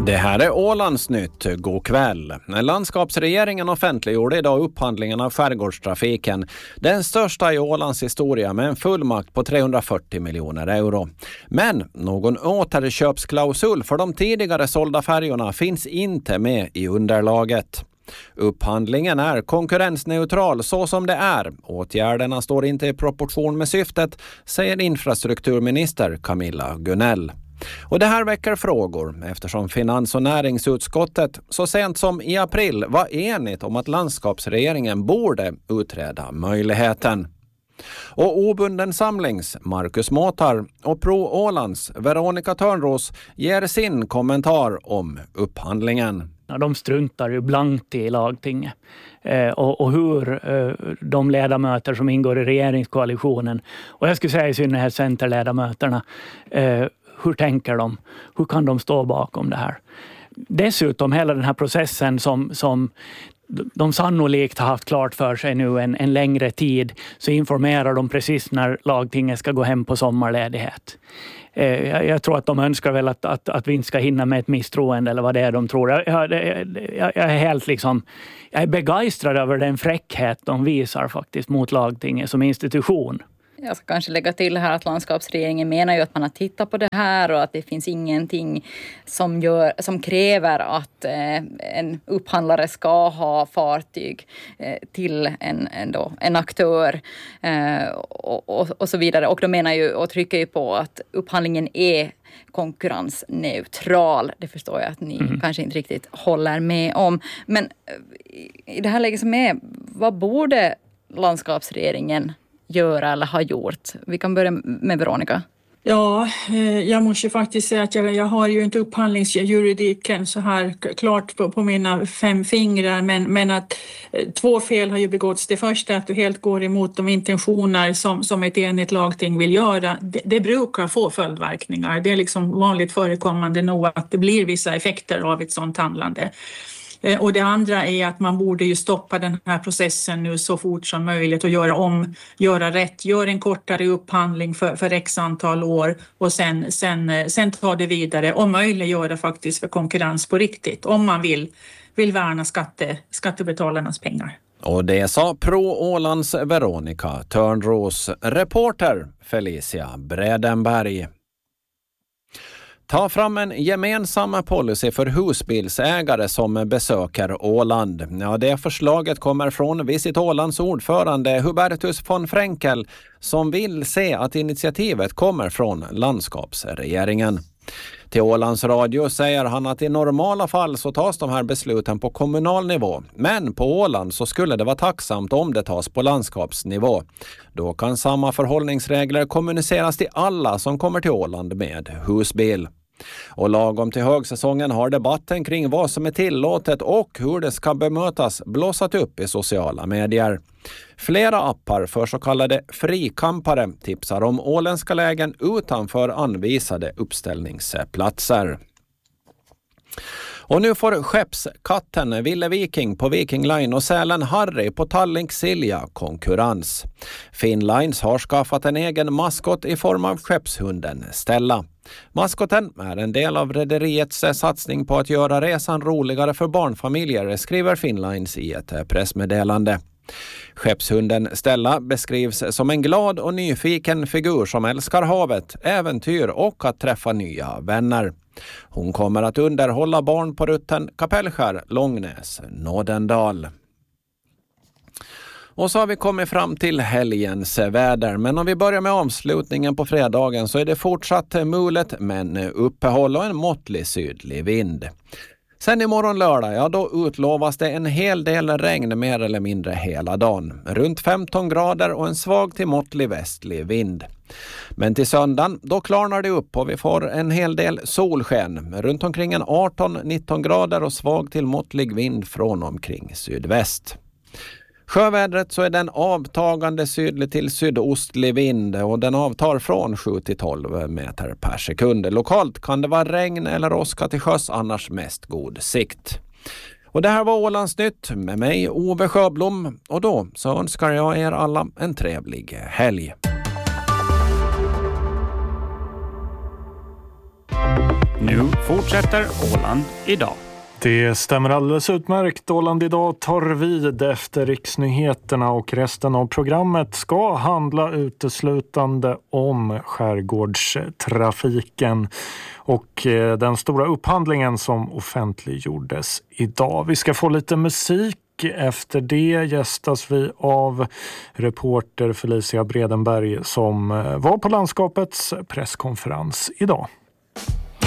Det här är Ålandsnytt. God kväll. Landskapsregeringen offentliggjorde idag upphandlingen av skärgårdstrafiken. Den största i Ålands historia med en fullmakt på 340 miljoner euro. Men någon återköpsklausul för de tidigare sålda färjorna finns inte med i underlaget. Upphandlingen är konkurrensneutral så som det är. Åtgärderna står inte i proportion med syftet, säger infrastrukturminister Camilla Gunnell. Och det här väcker frågor eftersom finans- och näringsutskottet så sent som i april var enigt om att landskapsregeringen borde utreda möjligheten. Och obunden samlings Marcus Måtar och Pro Ålands Veronica Törnros ger sin kommentar om upphandlingen. De struntar ju blankt i lagtinget. Och hur de ledamöter som ingår i regeringskoalitionen, och jag skulle säga i synnerhet centerledamöterna, hur tänker de? Hur kan de stå bakom det här? Dessutom hela den här processen som de sannolikt har haft klart för sig nu en längre tid, så informerar de precis när lagtinget ska gå hem på sommarledighet. Jag tror att de önskar väl att vi inte ska hinna med ett misstroende eller vad det är de tror. Jag är helt jag är begeistrad över den fräckhet de visar faktiskt mot lagtinget som institution. Jag ska kanske lägga till här att landskapsregeringen menar ju att man har tittat på det här och att det finns ingenting som kräver att en upphandlare ska ha fartyg till en aktör och så vidare. Och de menar ju och trycker ju på att upphandlingen är konkurrensneutral. Det förstår jag att ni kanske inte riktigt håller med om. Men i det här läget som är, vad borde landskapsregeringen göra eller ha gjort? Vi kan börja med Veronica. Ja, jag måste faktiskt säga att jag har ju inte upphandlingsjuridiken så här klart på mina 5 fingrar, men att 2 fel har ju begåtts. Det första är att du helt går emot de intentioner som ett enigt lagting vill göra. Det brukar få följdverkningar. Det är vanligt förekommande nog att det blir vissa effekter av ett sådant handlande. Och det andra är att man borde ju stoppa den här processen nu så fort som möjligt och göra rätt. Gör en kortare upphandling för x antal år och sen ta det vidare och möjliggöra faktiskt för konkurrens på riktigt om man vill värna skattebetalarnas pengar. Och det sa Pro Ålands Veronica Törnros, reporter Felicia Bredenberg. Ta fram en gemensam policy för husbilsägare som besöker Åland. Ja, det förslaget kommer från Visit Ålands ordförande Hubertus von Frenkel som vill se att initiativet kommer från landskapsregeringen. Till Ålands Radio säger han att i normala fall så tas de här besluten på kommunal nivå. Men på Åland så skulle det vara tacksamt om det tas på landskapsnivå. Då kan samma förhållningsregler kommuniceras till alla som kommer till Åland med husbil. Och lagom till högsäsongen har debatten kring vad som är tillåtet och hur det ska bemötas blossat upp i sociala medier. Flera appar för så kallade frikampare tipsar om åländska lägen utanför anvisade uppställningsplatser. Och nu får skeppskatten Ville Viking på Viking Line och Sälen Harry på Tallink Silja konkurrens. Finnlines har skaffat en egen maskot i form av skeppshunden Stella. Maskoten är en del av rederiets satsning på att göra resan roligare för barnfamiljer, skriver Finnlines i ett pressmeddelande. Skeppshunden Stella beskrivs som en glad och nyfiken figur som älskar havet, äventyr och att träffa nya vänner. Hon kommer att underhålla barn på rutten Kapellskär, Långnäs, Nådendal. Och så har vi kommit fram till helgens väder. Men om vi börjar med avslutningen på fredagen så är det fortsatt mulet men uppehåll och en måttlig sydlig vind. Sen imorgon lördag, ja då utlovas det en hel del regn mer eller mindre hela dagen. Runt 15 grader och en svag till måttlig västlig vind. Men till söndagen, då klarnar det upp och vi får en hel del solsken. Runt omkring en 18-19 grader och svag till måttlig vind från omkring sydväst. Sjövädret så är den avtagande sydlig till sydostlig vind och den avtar från 7-12 meter per sekund. Lokalt kan det vara regn eller åska till sjöss, annars mest god sikt. Och det här var Ålandsnytt med mig Ove Sjöblom och då så önskar jag er alla en trevlig helg. Nu fortsätter Åland idag. Det stämmer alldeles utmärkt. Åland idag tar vid efter riksnyheterna och resten av programmet ska handla uteslutande om skärgårdstrafiken och den stora upphandlingen som offentliggjordes idag. Vi ska få lite musik. Efter det gästas vi av reporter Felicia Bredenberg som var på landskapets presskonferens idag.